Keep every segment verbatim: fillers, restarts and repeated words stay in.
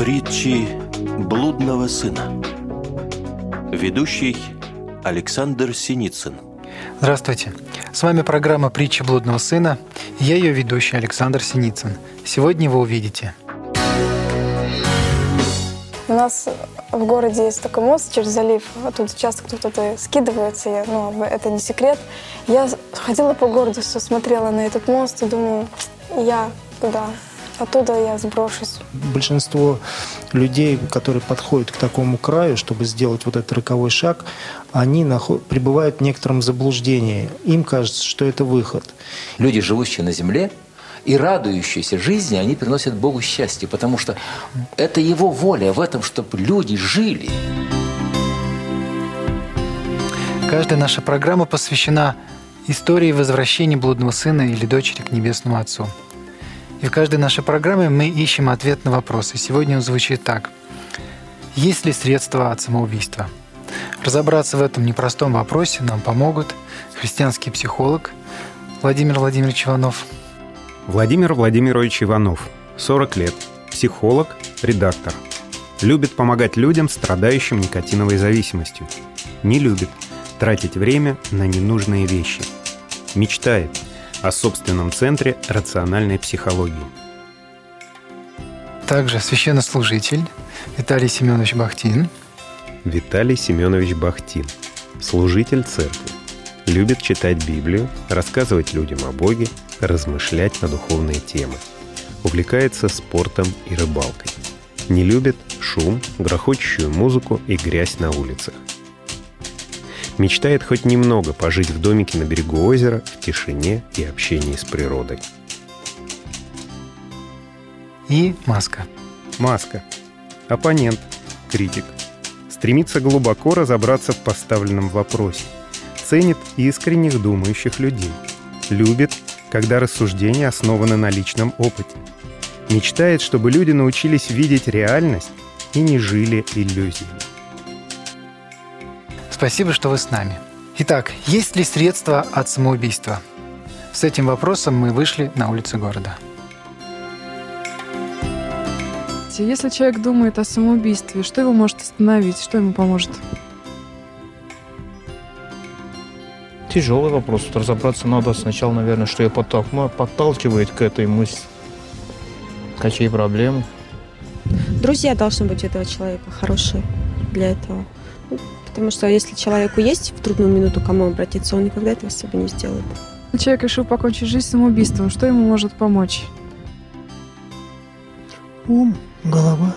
Притчи блудного сына. Ведущий Александр Синицын. Здравствуйте. С вами программа «Притчи блудного сына». Я ее ведущий Александр Синицын. Сегодня вы увидите. У нас в городе есть такой мост через залив. Тут часто кто-то скидывается, но это не секрет. Я ходила по городу, все смотрела на этот мост и думаю, я туда, оттуда я сброшусь. Большинство людей, которые подходят к такому краю, чтобы сделать вот этот роковой шаг, они наход... пребывают в некотором заблуждении. Им кажется, что это выход. Люди, живущие на земле и радующиеся жизни, они приносят Богу счастье, потому что это Его воля в этом, чтобы люди жили. Каждая наша программа посвящена истории возвращения блудного сына или дочери к Небесному Отцу. И в каждой нашей программе мы ищем ответ на вопросы. Сегодня он звучит так. Есть ли средства от самоубийства? Разобраться в этом непростом вопросе нам помогут христианский психолог Владимир Владимирович Иванов. Владимир Владимирович Иванов, сорок лет, психолог, редактор. Любит помогать людям, страдающим никотиновой зависимостью. Не любит тратить время на ненужные вещи. Мечтает о собственном центре рациональной психологии. Также священнослужитель Виталий Семенович Бахтин. Виталий Семенович Бахтин, служитель церкви. Любит читать Библию, рассказывать людям о Боге, размышлять на духовные темы. Увлекается спортом и рыбалкой. Не любит шум, грохочущую музыку и грязь на улицах. Мечтает хоть немного пожить в домике на берегу озера, в тишине и общении с природой. И Маска. Маска. Оппонент, критик. Стремится глубоко разобраться в поставленном вопросе. Ценит искренних думающих людей. Любит, когда рассуждения основаны на личном опыте. Мечтает, чтобы люди научились видеть реальность и не жили иллюзиями. Спасибо, что вы с нами. Итак, есть ли средства от самоубийства? С этим вопросом мы вышли на улицы города. Если человек думает о самоубийстве, что его может остановить, что ему поможет? Тяжелый вопрос. Тут разобраться надо сначала, наверное, что ее подталкивает к этой мысли. Какие проблемы? Друзья должны быть у этого человека хорошие для этого. Потому что если человеку есть в трудную минуту кому обратиться, он никогда этого себе не сделает. Человек решил покончить жизнь самоубийством. Что ему может помочь? Ум, голова.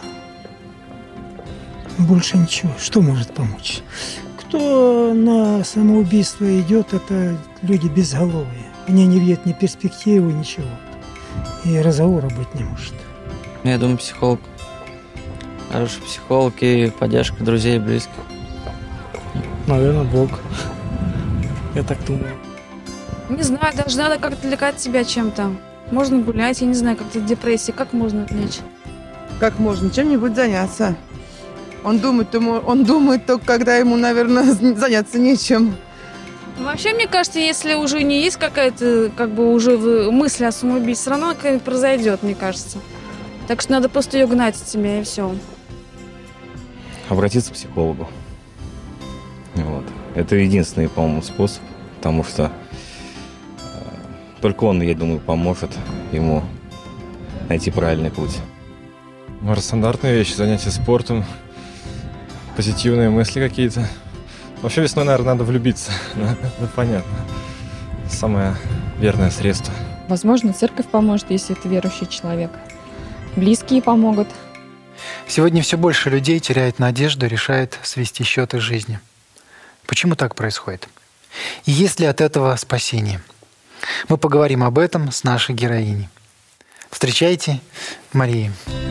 Больше ничего. Что может помочь? Кто на самоубийство идет, это люди безголовые. Они не видят ни перспективы, ничего. И разговора быть не может. Я думаю, психолог. Хороший психолог и поддержка друзей и близких. Наверное, Бог. Я так думаю. Не знаю, даже надо как-то отвлекать себя чем-то. Можно гулять, я не знаю, как-то депрессия. Как можно отвлечь? Как можно? Чем-нибудь заняться. Он думает, он думает только, когда ему, наверное, заняться нечем. Вообще, мне кажется, если уже не есть какая-то, как бы, уже мысль о самоубийстве, все равно какая-нибудь произойдет, мне кажется. Так что надо просто ее гнать от себя, и все. Обратиться к психологу. Вот. Это единственный, по-моему, способ, потому что э, только он, я думаю, поможет ему найти правильный путь. Стандартные вещи, занятия спортом, позитивные мысли какие-то. Вообще весной, наверное, надо влюбиться. Это понятно. Самое верное средство. Возможно, церковь поможет, если ты верующий человек. Близкие помогут. Сегодня все больше людей теряет надежду, решает свести счеты с жизнью. Почему так происходит? И есть ли от этого спасение? Мы поговорим об этом с нашей героиней. Встречайте Марию.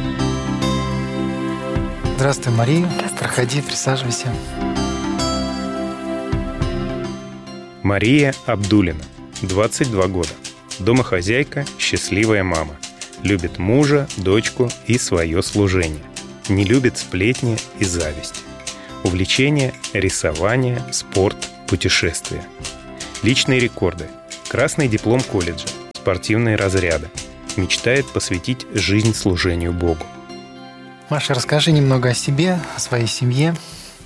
Здравствуй, Мария. Здравствуйте. Проходи, присаживайся. Мария Абдулина, двадцать два года. Домохозяйка, счастливая мама. Любит мужа, дочку и свое служение. Не любит сплетни и зависть. Увлечения – рисование, спорт, путешествия. Личные рекорды. Красный диплом колледжа, спортивные разряды. Мечтает посвятить жизнь служению Богу. Маша, расскажи немного о себе, о своей семье.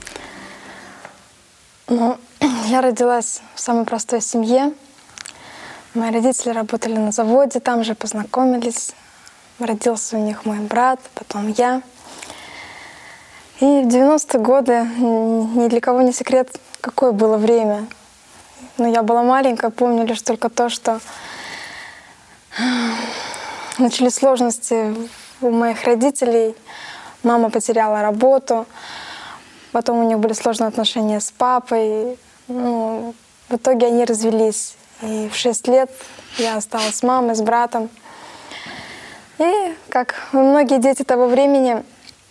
Ну, я родилась в самой простой семье. Мои родители работали на заводе, там же познакомились. Родился у них мой брат, потом я. И в девяностые годы, ни для кого не секрет, какое было время. Но я была маленькая, помню лишь только то, что начались сложности у моих родителей. Мама потеряла работу, потом у них были сложные отношения с папой. Ну, в итоге они развелись. И в шесть лет я осталась с мамой, с братом. И, как многие дети того времени,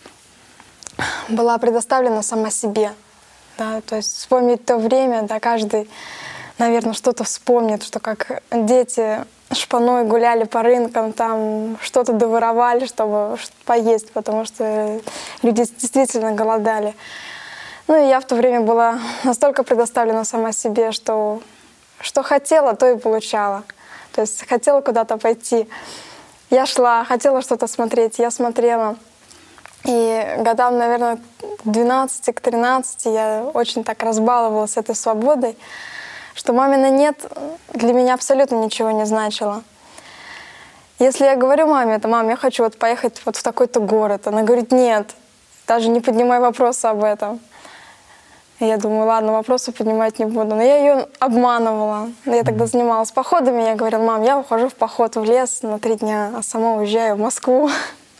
была предоставлена сама себе. Да? То есть вспомнить то время, да, каждый, наверное, что-то вспомнит, что как дети шпаной гуляли по рынкам, там что-то доворовали, чтобы поесть, потому что люди действительно голодали. Ну и я в то время была настолько предоставлена сама себе, что что хотела, то и получала. То есть хотела куда-то пойти. Я шла, хотела что-то смотреть, я смотрела. И годам, наверное, к двенадцати, к тринадцати я очень так разбаловалась этой свободой, что мамина «нет» для меня абсолютно ничего не значило. Если я говорю маме, это «мам, я хочу вот поехать вот в такой-то город», она говорит «нет», даже не поднимай вопроса об этом. И я думаю, ладно, вопросы поднимать не буду. Но я ее обманывала. Я тогда занималась походами, я говорила: мам, я ухожу в поход в лес на три дня, а сама уезжаю в Москву.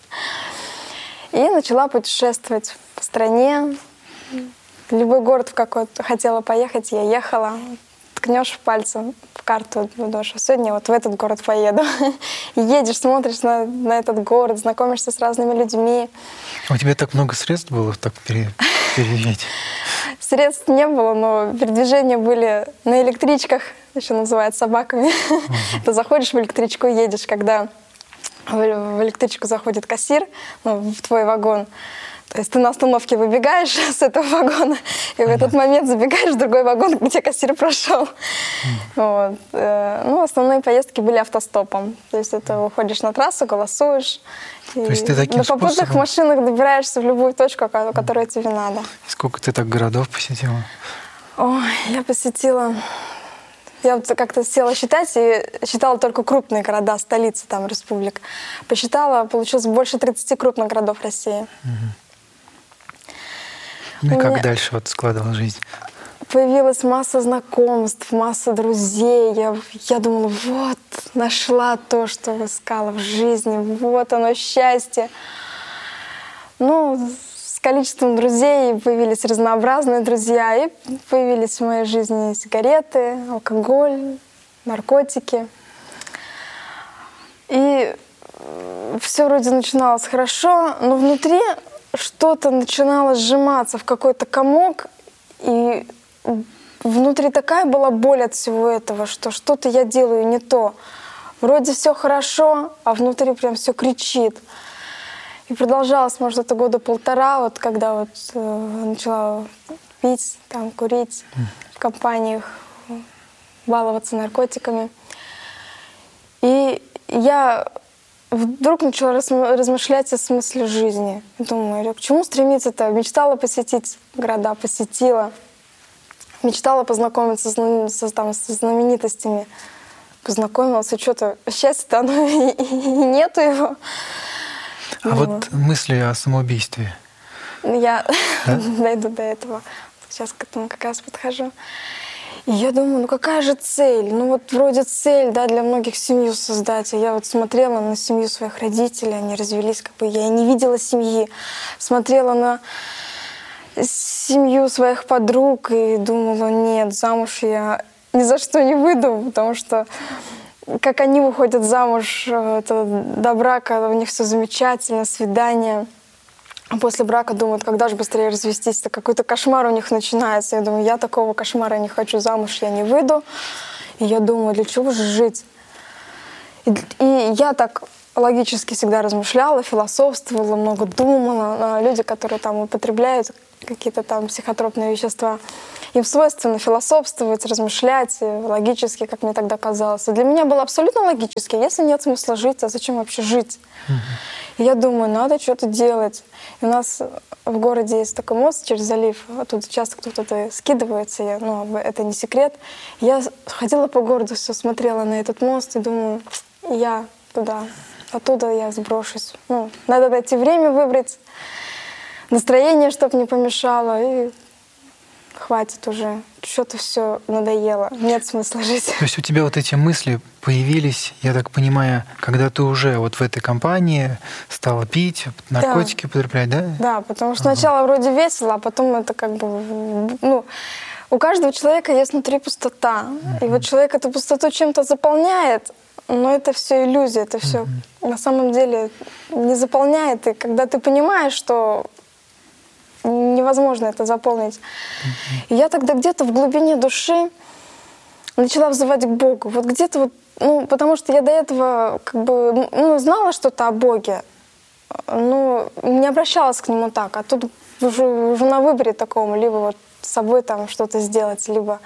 И начала путешествовать по стране. В любой город, в какой хотела поехать, я ехала. Ткнешь пальцем в карту, думаешь, сегодня вот в этот город поеду. И едешь, смотришь на, на этот город, знакомишься с разными людьми. У тебя так много средств было так переезжать? Средств не было, но передвижения были на электричках, еще называют собаками. Ты заходишь в электричку и едешь, когда в электричку заходит кассир, ну, в твой вагон. То есть ты на остановке выбегаешь с этого вагона, и в этот момент забегаешь в другой вагон, где кассир прошел. Вот. Ну, основные поездки были автостопом. То есть это выходишь на трассу, голосуешь. То есть ты таким на попутных способом... машинах добираешься в любую точку, которая тебе надо. Сколько ты так городов посетила? Ой, я посетила... Я вот как-то села считать и считала только крупные города, столицы там республик. Посчитала, получилось больше тридцати крупных городов России. Ну и У как меня дальше вот складывалась жизнь? Появилась масса знакомств, масса друзей. Я, я думала, вот, нашла то, что искала в жизни. Вот оно, счастье. Ну, с количеством друзей появились разнообразные друзья. И появились в моей жизни сигареты, алкоголь, наркотики. И все вроде начиналось хорошо, но внутри что-то начинало сжиматься в какой-то комок, и внутри такая была боль от всего этого, что что-то я делаю не то. Вроде все хорошо, а внутри прям все кричит. И продолжалось, может, это года полтора, вот когда вот э, начала пить, там, курить в компаниях, баловаться наркотиками. И я вдруг начала размышлять о смысле жизни. Думаю, к чему стремиться-то? Мечтала посетить города, посетила. Мечтала познакомиться с, с, там, с знаменитостями. Познакомилась, и что-то счастья-то оно и, и нету его. А ну, вот мысли о самоубийстве? Я да? дойду до этого. Сейчас к этому как раз подхожу. И я думаю, ну какая же цель? Ну вот вроде цель, да, для многих семью создать. А я вот смотрела на семью своих родителей, они развелись, как бы я не видела семьи. Смотрела на семью своих подруг и думала, нет, замуж я ни за что не выйду, потому что как они выходят замуж, это до брака у них все замечательно, свидания. А после брака думают, когда же быстрее развестись, это какой-то кошмар у них начинается. Я думаю, я такого кошмара не хочу, замуж я не выйду. И я думаю, для чего же жить? И, и я так логически всегда размышляла, философствовала, много думала. Люди, которые там употребляют какие-то там психотропные вещества, им свойственно философствовать, размышлять логически, как мне тогда казалось. И для меня было абсолютно логически. Если нет смысла жить, а зачем вообще жить? И я думаю, надо что-то делать. И у нас в городе есть такой мост через залив. Оттуда часто кто-то скидывается. Я, ну, это не секрет. Я ходила по городу, все смотрела на этот мост и думаю, я туда, оттуда я сброшусь. Ну, надо найти время выбрать, настроение, чтобы не помешало. И хватит уже. Что-то все надоело. Нет смысла жить. То есть у тебя вот эти мысли появились, я так понимаю, когда ты уже вот в этой компании стала пить, наркотики да. употреблять, да? Да, потому что ага. сначала вроде весело, а потом это как бы... Ну, у каждого человека есть внутри пустота. Mm-hmm. И вот человек эту пустоту чем-то заполняет, но это все иллюзия, это все mm-hmm. на самом деле не заполняет. И когда ты понимаешь, что невозможно это заполнить. Mm-hmm. И я тогда где-то в глубине души начала взывать к Богу. Вот где-то вот, ну, потому что я до этого как бы, ну, знала что-то о Боге, но не обращалась к Нему так. А тут уже, уже на выборе таком, либо вот с собой там что-то сделать, либо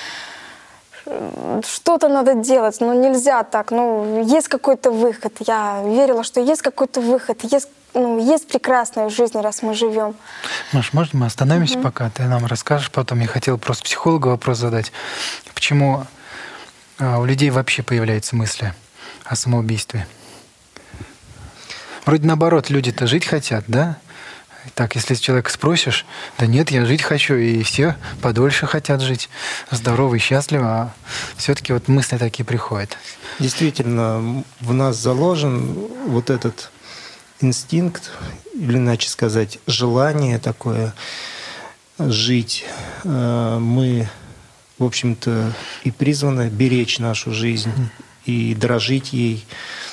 что-то надо делать, но нельзя так. Ну, есть какой-то выход. Я верила, что есть какой-то выход, есть Ну, есть прекрасное в жизни, раз мы живем. Маш, можно мы остановимся угу. пока? Ты нам расскажешь потом. Я хотел просто психологу вопрос задать. Почему а, у людей вообще появляются мысли о самоубийстве? Вроде наоборот, люди-то жить хотят, да? Так, если человека спросишь, да нет, я жить хочу, и все подольше хотят жить, здорово и счастливо, а все-таки вот мысли такие приходят. Действительно, в нас заложен вот этот инстинкт, или иначе сказать, желание такое жить. Мы, в общем-то, и призваны беречь нашу жизнь, и дорожить ей.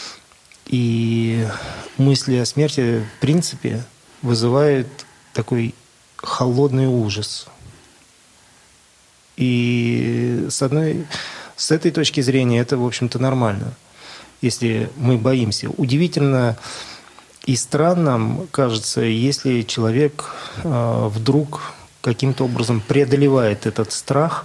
И мысли о смерти, в принципе, вызывают такой холодный ужас. И с одной, с этой точки зрения это, в общем-то, нормально, если мы боимся. Удивительно и странным кажется, если человек э, вдруг каким-то образом преодолевает этот страх,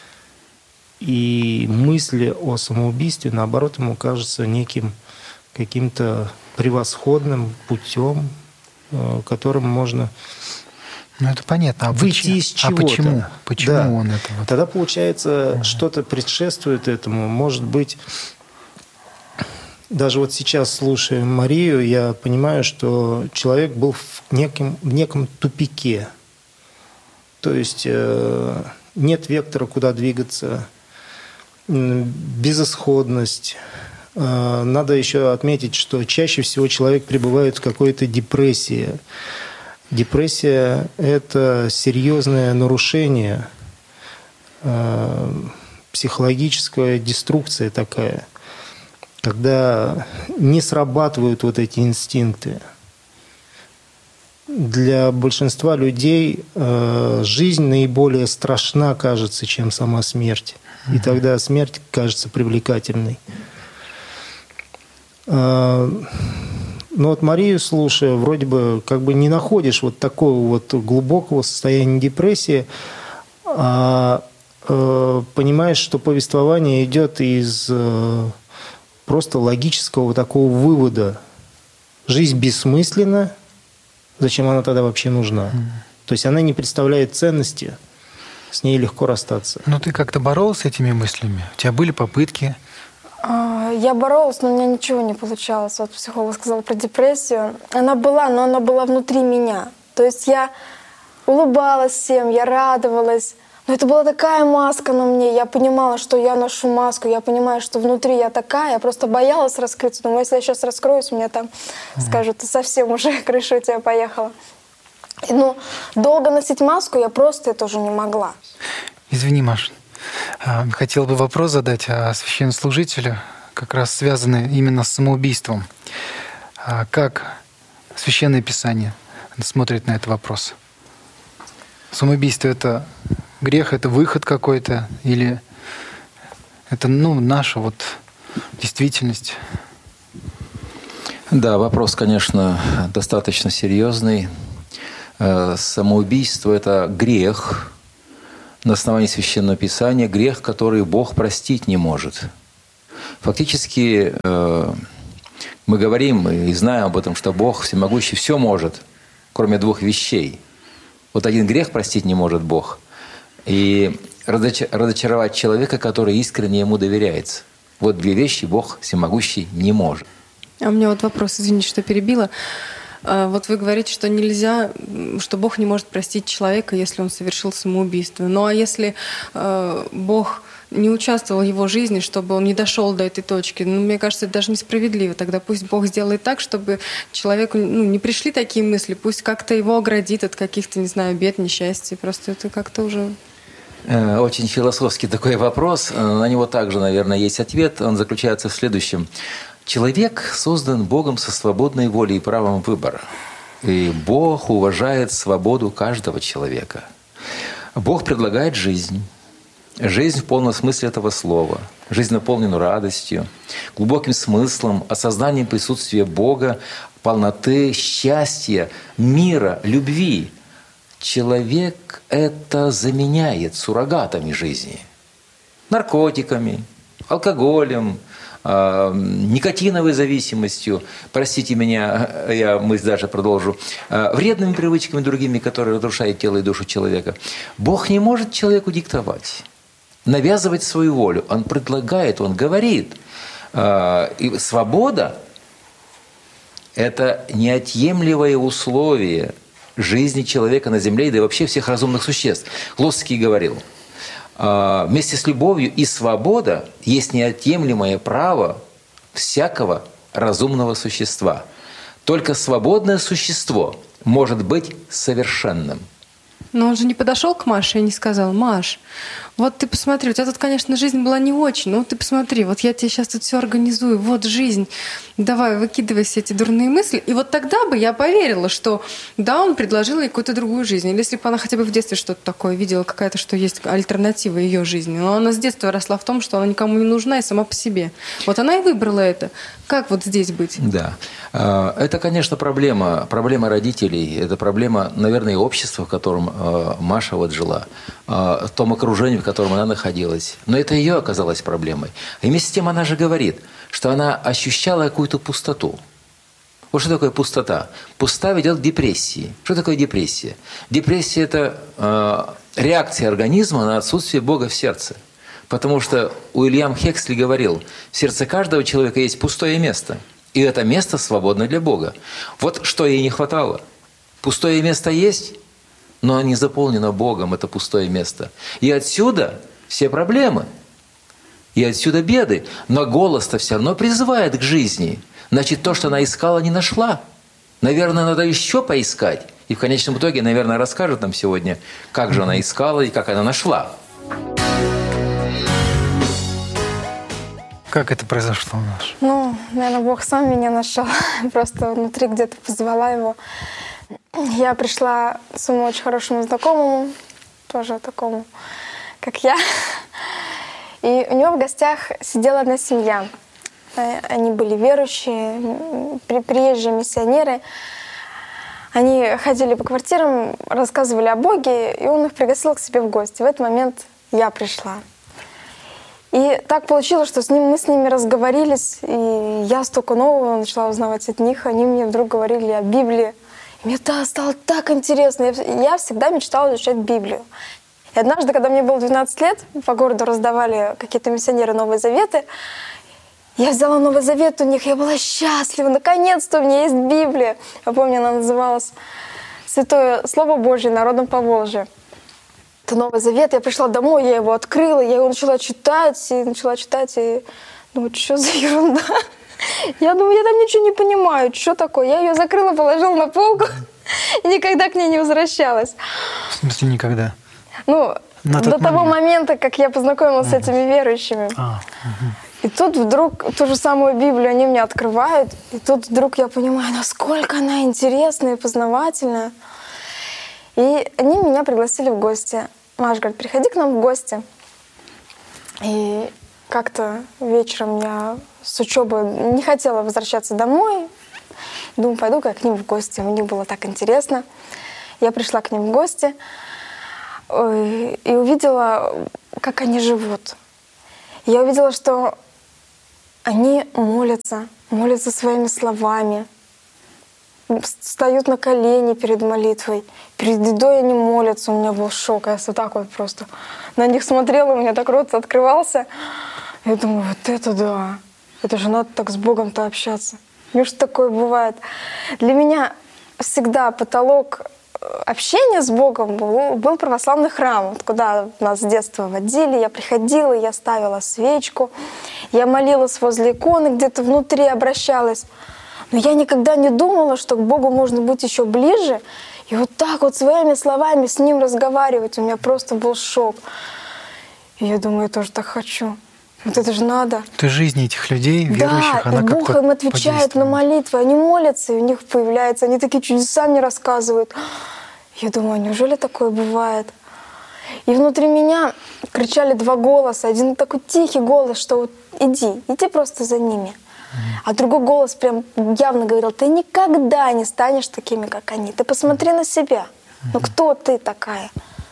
и мысли о самоубийстве, наоборот, ему кажется неким каким-то превосходным путем, э, которым можно ну, это понятно. А выйти из чего-то. А почему? Почему да. он это? Вот... Тогда, получается, ага. что-то предшествует этому. Может быть, даже вот сейчас, слушая Марию, я понимаю, что человек был в неком, в неком тупике. То есть э, нет вектора, куда двигаться, безысходность. Э, надо еще отметить, что чаще всего человек пребывает в какой-то депрессии. Депрессия – это серьезное нарушение, э, психологическая деструкция такая, когда не срабатывают вот эти инстинкты. Для большинства людей э, жизнь наиболее страшна, кажется, чем сама смерть. И тогда смерть кажется привлекательной. Э, но вот Марию, слушая, вроде бы как бы не находишь вот такого вот глубокого состояния депрессии, а э, понимаешь, что повествование идет из э, просто логического такого вывода. Жизнь бессмысленна, зачем она тогда вообще нужна? Mm. То есть она не представляет ценности, с ней легко расстаться. Ну ты как-то боролась с этими мыслями? У тебя были попытки? Я боролась, но у меня ничего не получалось. Вот психолог сказал про депрессию. Она была, но она была внутри меня. То есть я улыбалась всем, я радовалась. Но это была такая маска на мне. Я понимала, что я ношу маску. Я понимаю, что внутри я такая. Я просто боялась раскрыться. Думаю, если я сейчас раскроюсь, мне там mm-hmm. скажут, ты совсем уже крыша у тебя поехала. И, ну, долго носить маску я просто это уже не могла. Извини, Маш. Хотел бы вопрос задать о священнослужителе, как раз связанный именно с самоубийством. Как Священное Писание смотрит на этот вопрос? Самоубийство — это грех, это выход какой-то, или это, ну, наша вот действительность? Да, вопрос, конечно, достаточно серьезный. Самоубийство – это грех на основании Священного Писания, грех, который Бог простить не может. Фактически мы говорим и знаем об этом, что Бог всемогущий все может, кроме двух вещей. Вот один грех простить не может Бог, и разочаровать человека, который искренне Ему доверяется. Вот две вещи Бог всемогущий не может. А у меня вот вопрос, извините, что перебила. Вот вы говорите, что нельзя, что Бог не может простить человека, если он совершил самоубийство. Ну а если э, Бог не участвовал в его жизни, чтобы он не дошел до этой точки, ну, мне кажется, это даже несправедливо. Тогда пусть Бог сделает так, чтобы человеку ну, не пришли такие мысли, пусть как-то его оградит от каких-то, не знаю, бед, несчастий. Просто это как-то уже... Очень философский такой вопрос. На него также, наверное, есть ответ. Он заключается в следующем. Человек создан Богом со свободной волей и правом выбора. И Бог уважает свободу каждого человека. Бог предлагает жизнь. Жизнь в полном смысле этого слова. Жизнь, наполненную радостью, глубоким смыслом, осознанием присутствия Бога, полноты, счастья, мира, любви. Человек это заменяет суррогатами жизни. Наркотиками, алкоголем, никотиновой зависимостью, простите меня, я мысль даже продолжу, вредными привычками другими, которые разрушают тело и душу человека. Бог не может человеку диктовать, навязывать свою волю. Он предлагает, он говорит. И свобода – это неотъемлемое условие жизни человека на земле, да и вообще всех разумных существ. Глоцкий говорил, вместе с любовью и свобода есть неотъемлемое право всякого разумного существа. Только свободное существо может быть совершенным. Но он же не подошел к Маше и не сказал: Маш, вот ты посмотри, у тебя тут, конечно, жизнь была не очень, но ты посмотри, вот я тебе сейчас тут все организую, вот жизнь, давай, выкидывай все эти дурные мысли. И вот тогда бы я поверила, что да, он предложил ей какую-то другую жизнь. Или если бы она хотя бы в детстве что-то такое видела, какая-то, что есть альтернатива ее жизни. Но она с детства росла в том, что она никому не нужна и сама по себе. Вот она и выбрала это. Как вот здесь быть? Да. Это, конечно, проблема. Проблема родителей. Это проблема, наверное, общества, в котором Маша вот жила. В том окружении, в котором она находилась. Но это ее оказалось проблемой. И вместе с тем она же говорит, что она ощущала какую-то пустоту. Вот что такое пустота? Пустота ведет к депрессии. Что такое депрессия? Депрессия – это э, реакция организма на отсутствие Бога в сердце. Потому что Уильям Хексли говорил, в сердце каждого человека есть пустое место. И это место свободно для Бога. Вот что ей не хватало. Пустое место есть, но не заполнено Богом, это пустое место. И отсюда все проблемы. И отсюда беды. Но голос-то все равно призывает к жизни. Значит, то, что она искала, не нашла. Наверное, надо еще поискать. И в конечном итоге, наверное, расскажет нам сегодня, как же она искала и как она нашла. Как это произошло у нас? Ну, наверное, Бог сам меня нашел. Просто внутри где-то позвала его. Я пришла к своему очень хорошему знакомому, тоже такому, как я. И у него в гостях сидела одна семья. Они были верующие, приезжие миссионеры. Они ходили по квартирам, рассказывали о Боге, и он их пригласил к себе в гости. В этот момент я пришла. И так получилось, что с ним, мы с ними разговорились, и я столько нового начала узнавать от них. Они мне вдруг говорили о Библии. И мне да, стало так интересно. Я, я всегда мечтала изучать Библию. И однажды, когда мне было двенадцать лет, по городу раздавали какие-то миссионеры Новые Заветы, я взяла Новый Завет у них, я была счастлива. Наконец-то у меня есть Библия. Я помню, она называлась «Святое Слово Божье народом Поволжья». Это Новый Завет. Я пришла домой, я его открыла, я его начала читать, и начала читать, и думаю, что за ерунда? Я думаю, я там ничего не понимаю, что такое. Я ее закрыла, положила на полку и никогда к ней не возвращалась. В смысле никогда? Ну, на до того момент. момента, как я познакомилась uh-huh. с этими верующими. А, uh-huh. И тут вдруг ту же самую Библию они мне открывают, и тут вдруг я понимаю, насколько она интересная и познавательная. И они меня пригласили в гости. Маша говорит, приходи к нам в гости. И как-то вечером я с учебы не хотела возвращаться домой. Думаю, пойду-ка я к ним в гости. Мне было так интересно. Я пришла к ним в гости и увидела, как они живут. Я увидела, что они молятся, молятся своими словами, встают на колени перед молитвой. Перед едой они молятся. У меня был шок. Я вот так вот просто на них смотрела, у меня так рот открывался. Я думаю, вот это да. Это же надо так с Богом-то общаться. Неужто такое бывает? Для меня всегда потолок общения с Богом был, был православный храм, вот куда нас с детства водили. Я приходила, я ставила свечку, я молилась возле иконы, где-то внутри обращалась. Но я никогда не думала, что к Богу можно быть еще ближе и вот так вот своими словами с Ним разговаривать. У меня просто был шок. И я думаю, я тоже так хочу. Вот это же надо. То жизнь этих людей, верующих, да, она как-то Бог им отвечает на молитвы. Они молятся, и у них появляется, они такие чудеса мне рассказывают. Я думаю, неужели такое бывает? И внутри меня кричали два голоса. Один такой тихий голос, что вот иди, иди просто за ними. А другой голос прям явно говорил, ты никогда не станешь такими, как они. Ты посмотри на себя. Ну кто ты такая?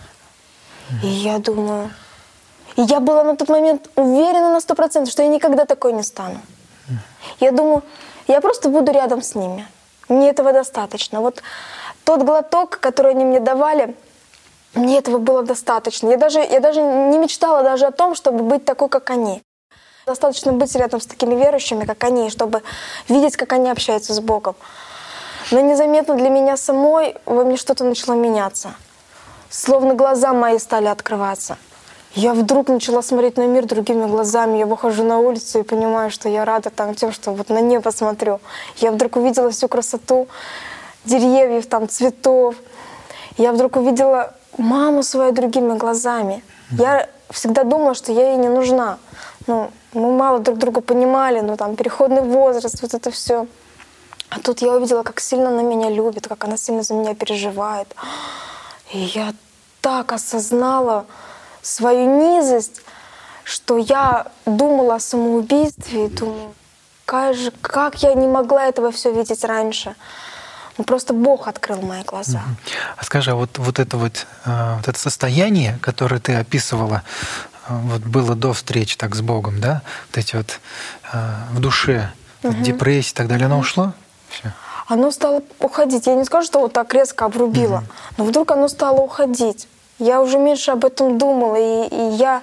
И я думаю... И я была на тот момент уверена на сто процентов, что я никогда такой не стану. Я думаю, я просто буду рядом с ними. Мне этого достаточно. Вот тот глоток, который они мне давали, мне этого было достаточно. Я даже, я даже не мечтала даже о том, чтобы быть такой, как они. Достаточно быть рядом с такими верующими, как они, чтобы видеть, как они общаются с Богом. Но незаметно для меня самой во мне что-то начало меняться. Словно глаза мои стали открываться. Я вдруг начала смотреть на мир другими глазами. Я выхожу на улицу и понимаю, что я рада там тем, что вот на небо смотрю. Я вдруг увидела всю красоту деревьев, там, цветов. Я вдруг увидела маму свою другими глазами. Я всегда думала, что я ей не нужна. Ну, мы мало друг друга понимали, ну там переходный возраст, вот это все. А тут я увидела, как сильно она меня любит, как она сильно за меня переживает. И я так осознала свою низость, что я думала о самоубийстве и думаю, как, же, как я не могла этого все видеть раньше. Ну, просто Бог открыл мои глаза. А скажи, а вот, вот, это вот, вот это состояние, которое ты описывала, вот было до встречи так с Богом, да? Вот эти вот в душе, угу. вот депрессия и так далее, оно ушло? Всё. Оно стало уходить. Я не скажу, что вот так резко обрубило, угу. но вдруг оно стало уходить. Я уже меньше об этом думала, и, и я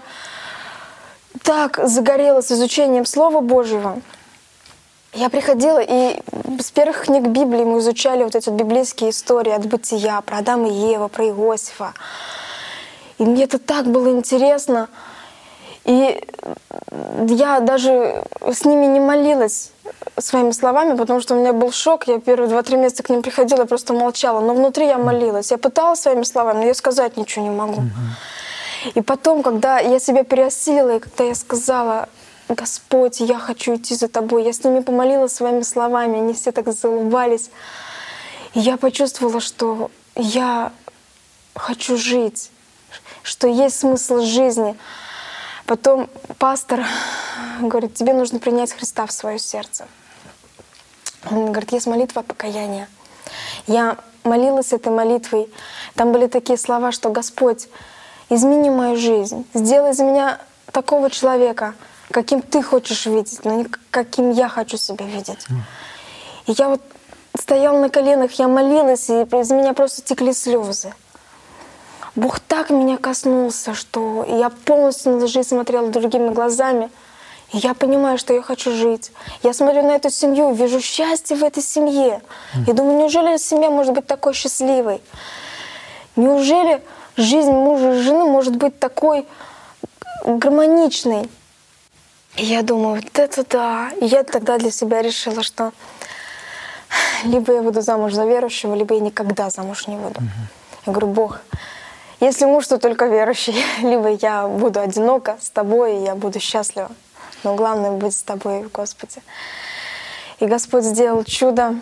так загорелась изучением Слова Божьего. Я приходила, и с первых книг Библии мы изучали вот эти библейские истории от бытия, про Адама и Еву, про Иосифа. И мне это так было интересно. И я даже с ними не молилась своими словами, потому что у меня был шок. Я первые два-три месяца к ним приходила, просто молчала. Но внутри я молилась. Я пыталась своими словами, но я сказать ничего не могу. И потом, когда я себя переосилила, и когда я сказала: Господь, я хочу идти за Тобой, я с ними помолилась своими словами, они все так заулыбались. И я почувствовала, что я хочу жить, что есть смысл жизни. Потом пастор говорит: тебе нужно принять Христа в свое сердце. Он говорит: есть молитва покаяния. Я молилась этой молитвой. Там были такие слова, что: Господь, измени мою жизнь, сделай из меня такого человека, каким Ты хочешь видеть, но не каким я хочу себя видеть. И я вот стояла на коленах, я молилась, и из меня просто текли слезы. Бог так меня коснулся, что я полностью на жизнь смотрела другими глазами. И я понимаю, что я хочу жить. Я смотрю на эту семью, вижу счастье в этой семье. Я думаю, неужели семья может быть такой счастливой? Неужели жизнь мужа и жены может быть такой гармоничной? И я думаю, вот это да. И я тогда для себя решила, что либо я буду замуж за верующего, либо я никогда замуж не буду. Я говорю: Бог, если муж, то только верующий. Либо я буду одинока с Тобой, и я буду счастлива. Но главное — быть с Тобой, Господи. И Господь сделал чудо.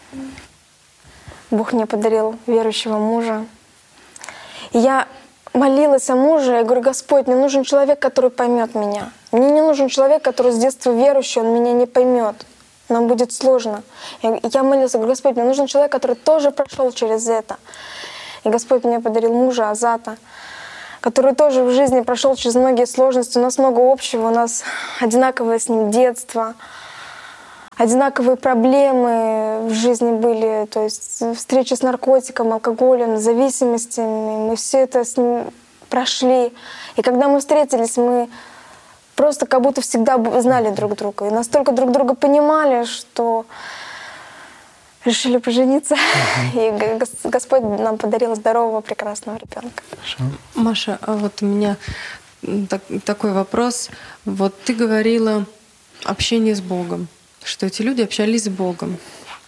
Бог мне подарил верующего мужа. И я молилась о муже. Я говорю: Господь, мне нужен человек, который поймет меня. Мне не нужен человек, который с детства верующий, он меня не поймет. нам будет сложно. Я, я молилась, говорю: Господь, мне нужен человек, который тоже прошел через это. И Господь мне подарил мужа Азата, который тоже в жизни прошел через многие сложности. У нас много общего, у нас одинаковое с ним детство, одинаковые проблемы в жизни были, то есть встречи с наркотиком, алкоголем, зависимостями. Мы все это с ним прошли. И когда мы встретились, мы просто как будто всегда знали друг друга. И настолько друг друга понимали, что решили пожениться. Uh-huh. И Господь нам подарил здорового, прекрасного ребенка. Маша, а вот у меня так, такой вопрос. Вот ты говорила общение с Богом, что эти люди общались с Богом.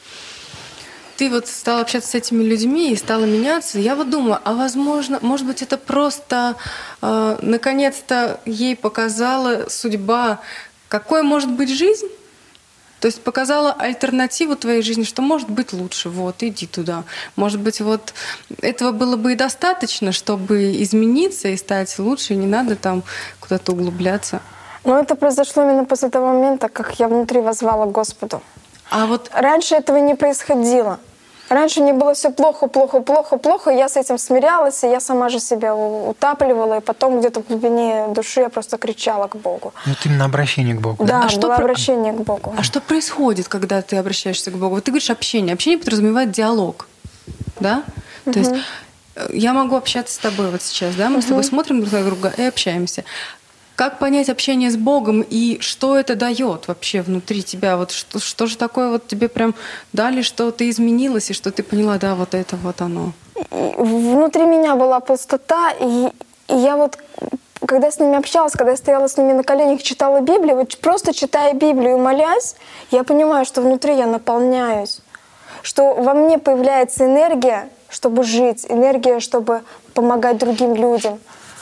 Ты вот стала общаться с этими людьми и стала меняться. Я вот думаю, а возможно, может быть, это просто э, наконец-то ей показала судьба, какой может быть жизнь? То есть показала альтернативу твоей жизни, что может быть лучше. Вот, иди туда. Может быть, вот этого было бы и достаточно, чтобы измениться и стать лучше, и не надо там куда-то углубляться. Но это произошло именно после того момента, как я внутри воззвала к Господу. А вот раньше этого не происходило. Раньше мне было все плохо, плохо, плохо, плохо, и я с этим смирялась, и я сама же себя утапливала, и потом где-то в глубине души я просто кричала к Богу. Вот именно обращение к Богу. Да, а было что обращение к Богу. А что происходит, когда ты обращаешься к Богу? Вот ты говоришь общение. Общение подразумевает диалог, да? Uh-huh. То есть я могу общаться с тобой вот сейчас, да? Мы uh-huh. с тобой смотрим друг на друга и общаемся. Как понять общение с Богом и что это дает вообще внутри тебя? Вот что, что же такое вот тебе прям дали, что ты изменилась и что ты поняла, да, вот это вот оно? Внутри меня была пустота, и, и я вот, когда с ними общалась, когда я стояла с ними на коленях, читала Библию, вот просто читая Библию и молясь, я понимаю, что внутри я наполняюсь, что во мне появляется энергия, чтобы жить, энергия, чтобы помогать другим людям.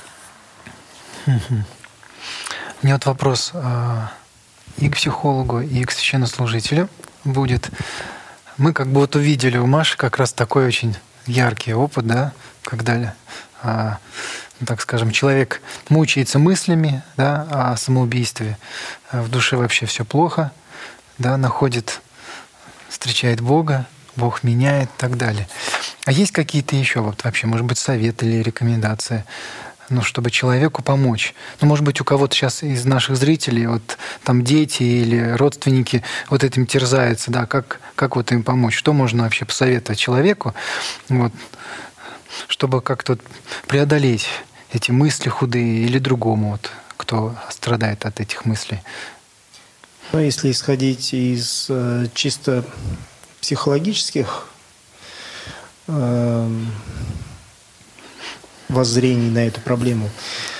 У меня вот вопрос и к психологу, и к священнослужителю будет. Мы как бы вот увидели у Маши как раз такой очень яркий опыт, да, когда, так скажем, человек мучается мыслями, да, о самоубийстве, в душе вообще все плохо, да, находит, встречает Бога, Бог меняет и так далее. А есть какие-то еще вот вообще, может быть, советы или рекомендации, ну, чтобы человеку помочь? Ну, может быть, у кого-то сейчас из наших зрителей, вот там дети или родственники вот этим терзаются, да, как, как вот им помочь? Что можно вообще посоветовать человеку, вот, чтобы как-то преодолеть эти мысли худые или другому, вот, кто страдает от этих мыслей? Ну, если исходить из э, чисто психологических э, воззрений на эту проблему,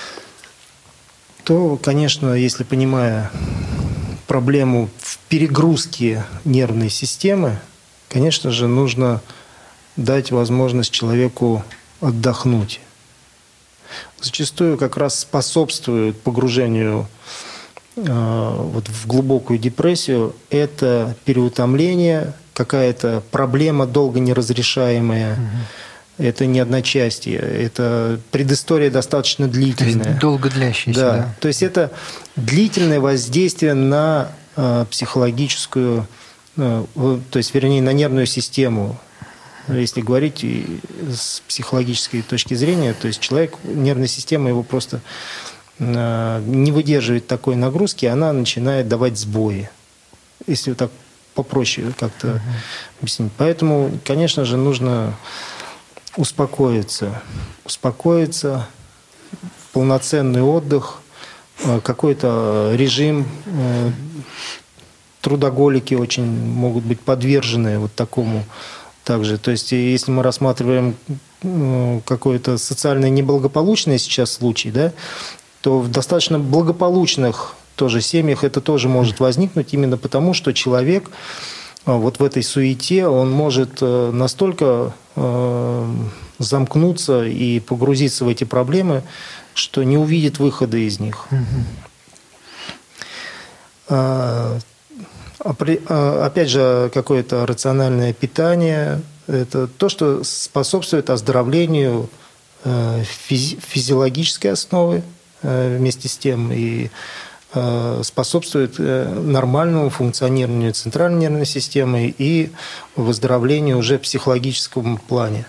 то, конечно, если понимая проблему в перегрузке нервной системы, конечно же, нужно дать возможность человеку отдохнуть. Зачастую как раз способствует погружению э, вот в глубокую депрессию это переутомление, какая-то проблема долго неразрешаемая. Угу. Это не одночасье, это предыстория достаточно длительная. То есть долго длящаяся, да. да. То есть это длительное воздействие на э, психологическую, э, то есть, вернее, на нервную систему. Если говорить с психологической точки зрения, то есть человек, нервная система его просто э, не выдерживает такой нагрузки, она начинает давать сбои. Если вот так попроще как-то uh-huh. объяснить. Поэтому, конечно же, нужно успокоиться, успокоиться, полноценный отдых, какой-то режим. Трудоголики очень могут быть подвержены вот такому также. То есть, если мы рассматриваем какой-то социально неблагополучный сейчас случай, да, то в достаточно благополучных тоже семьях это тоже может возникнуть именно потому, что человек вот в этой суете, он может настолько э, замкнуться и погрузиться в эти проблемы, что не увидит выхода из них. Mm-hmm. А, опять же, какое-то рациональное питание – это то, что способствует оздоровлению э, физи- физиологической основы, э, вместе с тем и способствует нормальному функционированию центральной нервной системы и выздоровлению уже в психологическом плане.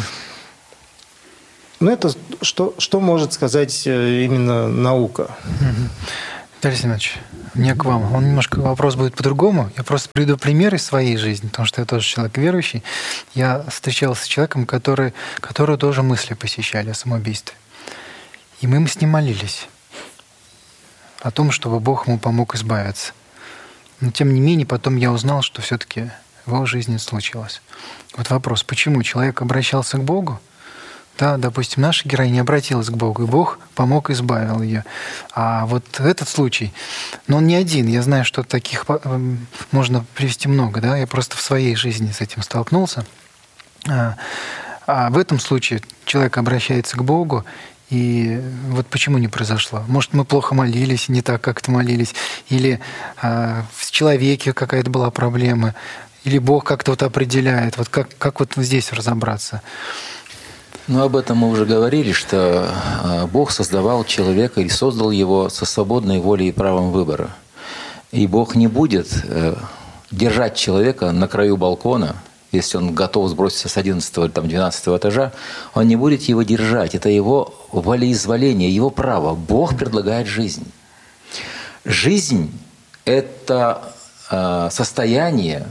Ну, это что, что может сказать именно наука? Виталий Семенович, мне к вам. Он немножко вопрос будет по-другому. Я просто приведу пример из своей жизни, потому что я тоже человек верующий. Я встречался с человеком, который, которого тоже мысли посещали о самоубийстве. И мы с ним молились о том, чтобы Бог ему помог избавиться. Но тем не менее, потом я узнал, что все-таки в его жизни случилось. Вот вопрос, почему человек обращался к Богу? Да, допустим, наша героиня обратилась к Богу, и Бог помог, избавил ее. А вот этот случай, но он не один. Я знаю, что таких можно привести много. Да? Я просто в своей жизни с этим столкнулся. А, а в этом случае человек обращается к Богу, и вот почему не произошло? Может, мы плохо молились, не так как-то молились, или а, в человеке какая-то была проблема, или Бог как-то вот определяет. Вот как, как вот здесь разобраться? Ну, об этом мы уже говорили, что Бог создавал человека и создал его со свободной волей и правом выбора. И Бог не будет держать человека на краю балкона, если он готов сброситься с одиннадцатого или двенадцатого этажа, он не будет его держать. Это его волеизъявление, его право. Бог предлагает жизнь. Жизнь – это состояние,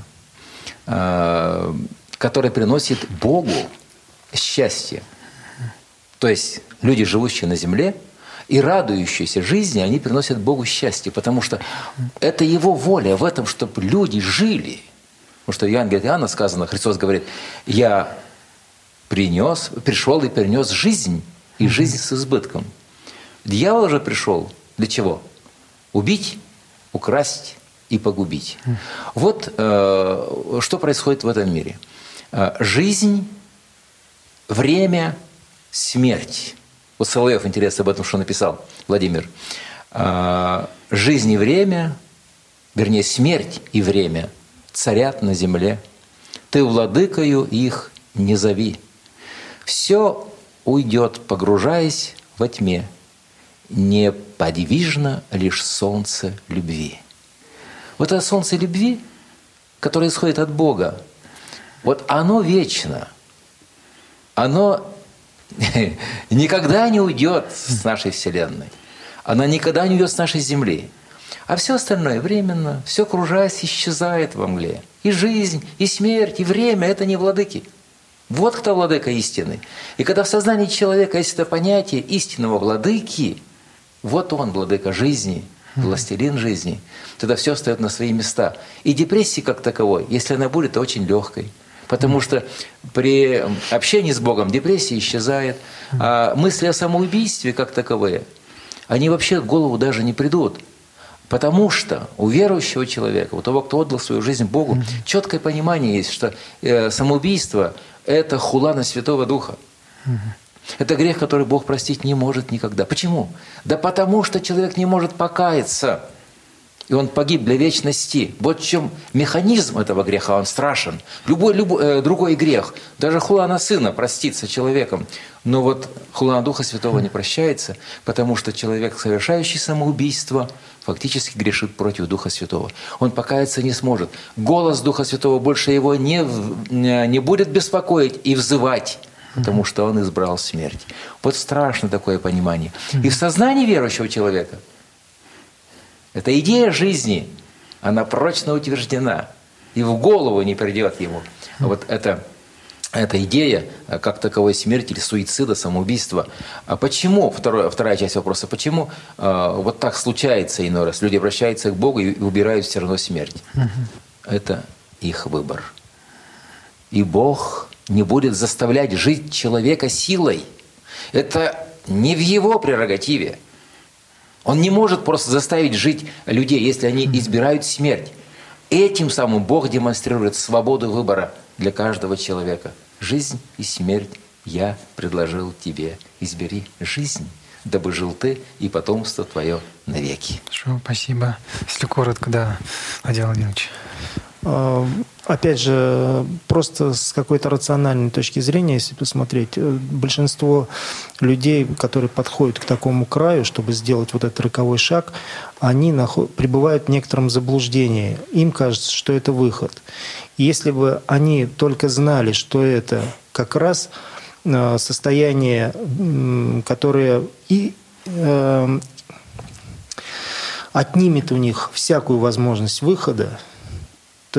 которое приносит Богу счастье. То есть люди, живущие на земле и радующиеся жизни, они приносят Богу счастье, потому что это Его воля в этом, чтобы люди жили. Потому что в Евангелии от Иоанна сказано, Христос говорит, «Я принес, пришел и перенес жизнь, и жизнь с избытком». Дьявол же пришел для чего? Убить, украсть и погубить. Вот э, что происходит в этом мире. Э, жизнь, время, смерть. Вот Соловьев, интересно об этом, что написал Владимир. Жизнь и время, вернее, смерть и время царят на земле. Ты владыкою их не зови. Все уйдет, погружаясь во тьме. Неподвижно лишь солнце любви. Вот это солнце любви, которое исходит от Бога, вот оно вечно. Оно никогда не уйдет с нашей Вселенной. Оно никогда не уйдет с нашей Земли. А все остальное временно, все кружаясь, исчезает во мгле. И жизнь, и смерть, и время – это не владыки. Вот кто владыка истины. И когда в сознании человека есть это понятие истинного владыки, вот он владыка жизни, властелин жизни, тогда все встает на свои места. И депрессия как таковой, если она будет, то очень легкой. Потому что при общении с Богом депрессия исчезает, а мысли о самоубийстве как таковые, они вообще в голову даже не придут. Потому что у верующего человека, у того, кто отдал свою жизнь Богу, четкое понимание есть, что самоубийство – это хула на Святого Духа. Это грех, который Бог простить не может никогда. Почему? Да потому что человек не может покаяться. И он погиб для вечности. Вот в чем механизм этого греха, он страшен. Любой, любой э, другой грех, даже хула на Сына простится человеком. Но вот хула на Духа Святого не прощается, потому что человек, совершающий самоубийство, фактически грешит против Духа Святого. Он покаяться не сможет. Голос Духа Святого больше его не, не будет беспокоить и взывать, потому что он избрал смерть. Вот страшно такое понимание. И в сознании верующего человека эта идея жизни, она прочно утверждена, и в голову не придет ему. Вот это, эта идея, как таковой смерти или суицида, самоубийства. А почему, второе, вторая часть вопроса, почему э, вот так случается иной раз? Люди обращаются к Богу и убирают все равно смерть. Это их выбор. И Бог не будет заставлять жить человека силой. Это не в его прерогативе. Он не может просто заставить жить людей, если они избирают смерть. Этим самым Бог демонстрирует свободу выбора для каждого человека. Жизнь и смерть я предложил тебе. Избери жизнь, дабы жил ты и потомство твое навеки. Хорошо, спасибо. Если коротко, да, Владимир Владимирович. Опять же, просто с какой-то рациональной точки зрения, если посмотреть, большинство людей, которые подходят к такому краю, чтобы сделать вот этот роковой шаг, они наход... пребывают в некотором заблуждении. Им кажется, что это выход. И если бы они только знали, что это как раз состояние, которое и э, отнимет у них всякую возможность выхода,